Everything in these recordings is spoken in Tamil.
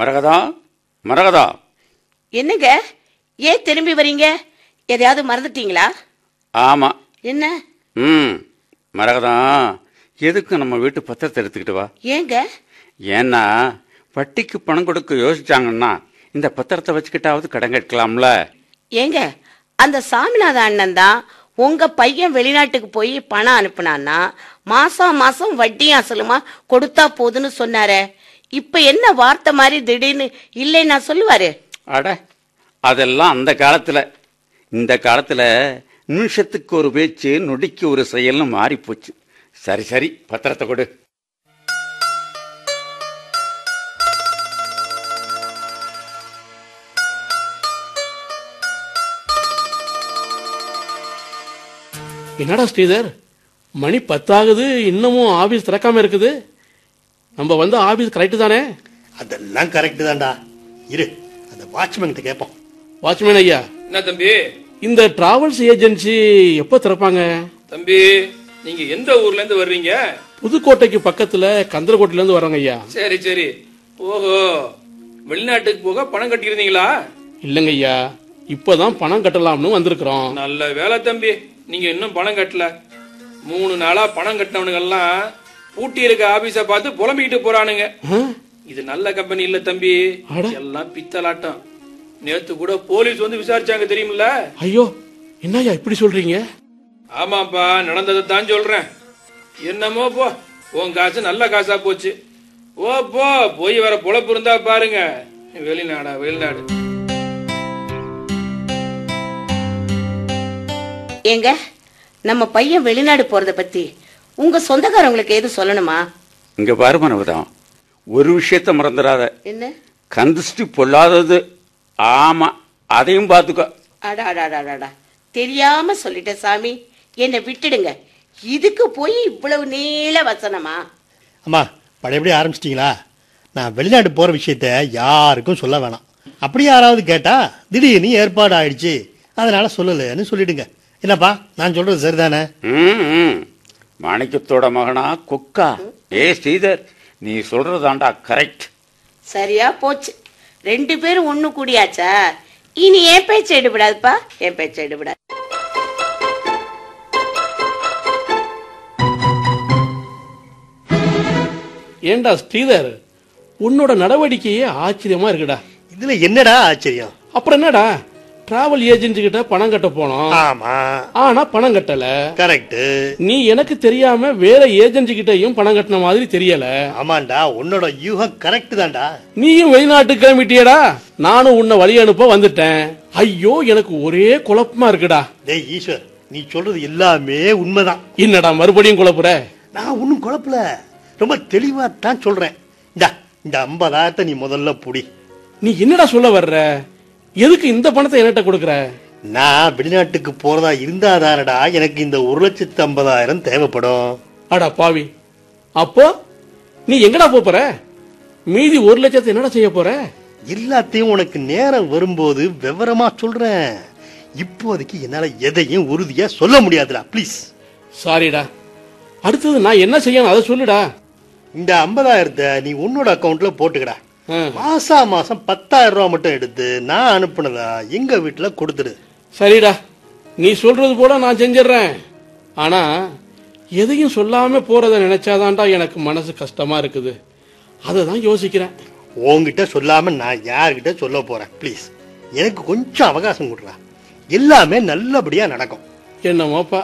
மரகதா, மரகதா. என்னங்க, ஏன் திரும்பி வரீங்க? எதையாவது மறந்துட்டீங்களா? ஆமா. என்ன? மரகதா, எதுக்கு நம்ம வீட்டு பத்திரத்தை எடுத்துக்கிட்டு வா. ஏங்க? ஏன்னா வட்டிக்கு பணம் கொடுக்க யோசிச்சாங்கன்னா இந்த பத்திரத்தை வச்சுக்கிட்டாவது கடன் கட்டலாம்ல. ஏங்க, அந்த சாமிநாத அண்ணன் தான் உங்க பையன் வெளிநாட்டுக்கு போய் பணம் அனுப்புனான்னா மாசம் மாசம் வட்டியும் அசலுமா கொடுத்தா போதுன்னு சொன்னாரே. இப்ப என்ன வார்த்தை மாதிரி திடீர்னு இல்லைன்னா சொல்லுவாரு? அட, அதெல்லாம் அந்த காலத்துல. இந்த காலத்துல நிமிஷத்துக்கு ஒரு பேச்சு, நொடிக்கு ஒரு செயல்னு மாறி போச்சு. சரி சரி, பத்திரத்தை கொடு. என்னடா ஸ்ரீதர், மணி 10 ஆகுது, இன்னமும் ஆபீஸ் திறக்காம இருக்குது. நம்ம வந்து ஆபீஸ் கரெக்ட் தானே? அதெல்லாம் கரெக்ட் தான்டா. இரு, அந்த வாட்ச்மேன் கிட்ட கேட்போம். வாட்ச்மேன் ஐயா. என்ன தம்பி? இந்த டிராவல்ஸ் ஏஜென்சி எப்ப திறப்பாங்க? தம்பி, நீங்க எந்த ஊர்ல இருந்து வர்றீங்க? புதுக்கோட்டைக்கு பக்கத்துல கந்தரக்கோட்டையில இருந்து வரோங்க ஐயா. சரி சரி. ஓஹோ, வெளிநாட்டுக்கு போக பணம் கட்டியிருந்தீங்களா? இல்லங்க ஐயா, இப்பதான் பணம் கட்டலாம்னு வந்திருக்கிறோம். நல்ல வேலை தம்பி, நீங்க இன்னும் பணம் கட்டல. 3 நாளா பணம் கட்டினவனுங்க எல்லாம் பூட்டி இருக்க ஆபீஸ பார்த்து புலம்பிக்கிட்டு போறானுங்க. இது நல்ல கம்பெனி இல்ல தம்பி, எல்லாம் பித்தலாட்டம். நேத்து கூட போலீஸ் வந்து விசாரிச்சாங்க, தெரியுமில்ல? ஐயோ, என்னய்யா இப்படி சொல்றீங்க? ஆமாப்பா, நடந்ததை தான் சொல்றேன். என்னமோ போ, உன் காசு நல்ல காசா போச்சு. ஓ போ, போய் வர பொழப்பு இருந்தா பாருங்க. வெளிநாடா வெளிநாடு. ஏங்க, நம்ம பையன் வெளிநாடு போறத பத்தி உங்க சொந்தக்காரங்களுக்கு எது சொல்லணுமா? இங்க பாரு மரகதம், ஒரு விஷயத்த மறந்துடாத. என்ன? கந்திஷ்டி பொல்லாதது. ஆமா, அதையும் பாத்துக்கோ. அடாடாடாடா, தெரியாம சொல்லிட்டேன் சாமி, என்னை விட்டுடுங்க. இதுக்கு போய் இவ்வளவு நீள வசனமா? அம்மா, பழையபடி ஆரம்பிச்சிட்டீங்களா? நான் வெளிநாட்டு போற விஷயத்த யாருக்கும் சொல்ல வேணாம். அப்படி யாராவது கேட்டா திடீர்னு ஏற்பாடு ஆயிடுச்சு, அதனால சொல்லலன்னு சொல்லிடுங்க. என்னப்பா, நான் சொல்றது சரிதானே? மாணிக்கத்தோட மகனா கொக்கா? ஏ ஸ்ரீதர், நீ சொல்றதாண்டா கரெக்ட். சரியா போச்சு, 2 பேரும் ஒண்ணு கூடியாச்சா? இனி என் பேச்சை எடுபடாதுப்பா, என் பேச்சை எடுபடாது. ஏண்டா ஸ்ரீதர், உன்னோட நடவடிக்கையே ஆச்சரியமா இருக்குடா. இதுல என்னடா ஆச்சரியம்? அப்புறம் என்னடா, டிராவல் ஏஜென்சி கிட்ட பணம் கட்ட போனோம். ஆமா, ஆனா பணம் கட்டல. கரெக்ட். நீ எனக்கு தெரியாம வேற ஏஜென்சி கிட்டையும் பணம் கட்டின மாதிரி தெரியல. ஆமாண்டா, உன்னோட யூகம் கரெக்ட் தான்டா. நீயும் வெளிநாட்டுக்கு கிளம்பிட்டியடா, நானும் உன்னை வழி அனுப்ப வந்துட்டேன். ஐயோ, எனக்கு ஒரே குழப்பமா இருக்குடா. டேய் ஈஸ்வர், நீ சொல்றது எல்லாமே உண்மைதான். என்னடா மறுபடியும் குழப்புற? நான் ஒன்னும் குழப்பல, ரொம்ப தெளிவா தான் சொல்றேன். இந்த 50,000 நீ முதல்ல புடி. நீ என்னடா சொல்ல வர்ற? எதுக்கு இந்த பணத்தை என்கிட்ட கொடுக்கற? நான் வெளிநாட்டுக்கு போறதா இருந்தாதானடா எனக்கு இந்த 1,50,000 தேவைப்படும். அடா பாவி, அப்போ நீ எங்கடா போற? மீதி 1,00,000 என்னடா செய்ய போற? எல்லாத்தையும் உனக்கு நேரம் வரும்போது விவரமா சொல்றேன். இப்போதைக்கு என்னால எதையும் உறுதியா சொல்ல முடியாதுடா, ப்ளீஸ். சாரிடா, அடுத்தது நான் என்ன செய்யணும் அதை சொல்லுடா. இந்த 50,000 நீ உன்னோட அக்கௌண்ட்ல போட்டுக்கடா. மாசம் 10,000 ரூபாய் மட்டும் எடுத்து நான் அனுப்புனதா எங்க வீட்டுல கொடுத்துடு. சரிடா, நீ சொல்றது போல நான் செஞ்சிடறேன். ஆனா எதையும் சொல்லாம போறத நினைச்சாதான்டா எனக்கு மனசு கஷ்டமா இருக்குது. அததான் யோசிக்கிறேன். உன்கிட்ட சொல்லாம நான் யார்கிட்ட சொல்ல போறேன்? ப்ளீஸ், எனக்கு கொஞ்சம் அவகாசம் கொடுறா. எல்லாமே நல்லபடியா நடக்கும். என்னமோப்பா.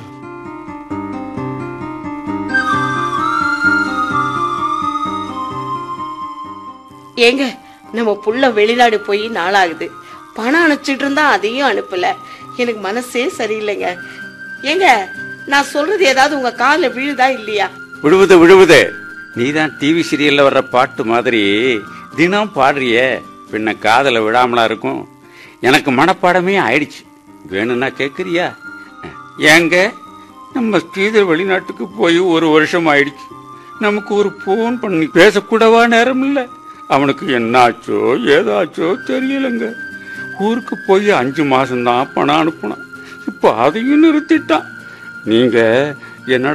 ஏங்க, நம்ம புள்ள வெளிநாடு போய் நாளாகுது, பணம் அனுப்பிச்சிட்டு இருந்தா அதையும் அனுப்பல. எனக்கு மனசே சரியில்லைங்க. ஏங்க, நான் சொல்றது ஏதாவது உங்க காதுல விழுதா இல்லையா? விழுவுது விழுவுது. நீதான் டிவி சீரியல்ல வர்ற பாட்டு மாதிரி தினம் பாடுறியே, பின்ன காதல விடாமலா இருக்கும்? எனக்கு மனப்பாடமே ஆயிடுச்சு. வேணும்னா கேக்குறியா? ஏங்க, நம்ம ஸ்ரீதர் வெளிநாட்டுக்கு போய் 1 வருஷம் ஆயிடுச்சு. நமக்கு ஒரு போன் பண்ணி பேசக்கூடவா நேரம் இல்ல? அவனுக்கு என்னாச்சோ ஏதாச்சோ தெரியலங்க. ஊருக்கு போய் 5 மாசம்தான் பணம் அனுப்பினான். இப்ப அதையும் நிறுத்திட்டான். நீங்க என்னடா